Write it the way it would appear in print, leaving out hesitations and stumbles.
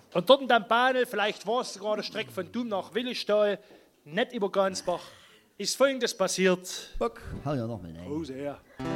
Und dort in dem Bahnel, vielleicht war es sogar eine Strecke von Dum nach Willistal, nicht über Gansbach, ist Folgendes passiert. Bock, hau ja noch mal rein. Oh, sehr.